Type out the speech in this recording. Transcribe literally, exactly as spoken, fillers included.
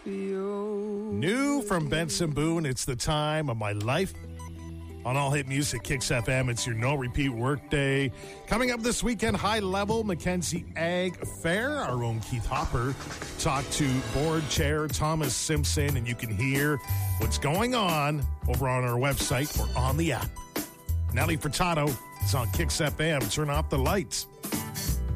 New from Benson Boone, it's the time of my life. On All Hit Music, Kicks F M, it's your no-repeat workday. Coming up this weekend, High Level Mackenzie Ag Fair. Our own Keith Hopper talked to board chair Thomas Simpson, and you can hear what's going on over on our website or on the app. Nelly Furtado is on Kicks F M. Turn off the lights.